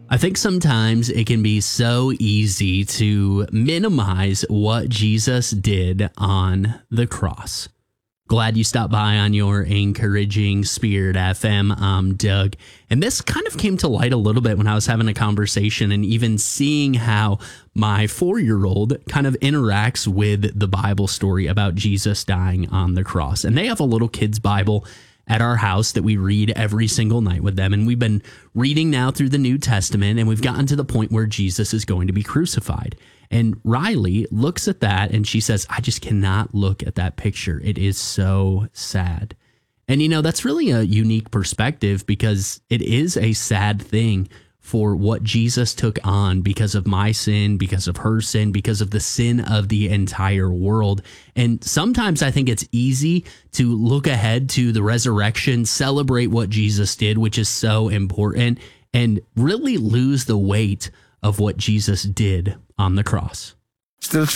I think sometimes it can be so easy to minimize what Jesus did on the cross. Glad you stopped by on your encouraging Spirit FM. I'm Doug. And this kind of came to light a little bit when I was having a conversation and even seeing how my 4-year-old kind of interacts with the Bible story about Jesus dying on the cross. And they have a little kid's Bible at our house that we read every single night with them. And we've been reading now through the New Testament, and we've gotten to the point where Jesus is going to be crucified. And Riley looks at that and she says, I just cannot look at that picture. It is so sad. And, you know, that's really a unique perspective because it is a sad thing for what Jesus took on because of my sin, because of her sin, because of the sin of the entire world. And sometimes I think it's easy to look ahead to the resurrection, celebrate what Jesus did, which is so important, and really lose the weight of what Jesus did on the cross. Still